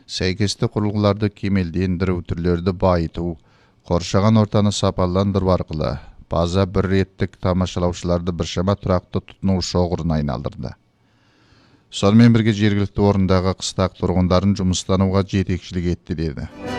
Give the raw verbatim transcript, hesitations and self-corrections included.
Сәйкесті құрылғыларды кемелдендіру, түрлерді байыту, қоршаған ортаны сапаландыру арқылы база бір реттік тамашалаушыларды біршама тұрақты тұтыну шоғырына айналдырды. Сонымен бірге жергілікті орындағы қыстақ тұрғындарын жұмыстануға жетекшілік етті деді.